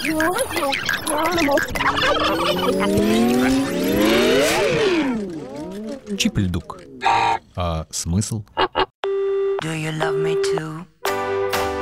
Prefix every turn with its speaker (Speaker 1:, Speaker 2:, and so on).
Speaker 1: Чип-ль-дук. А смысл?
Speaker 2: Do you love me too?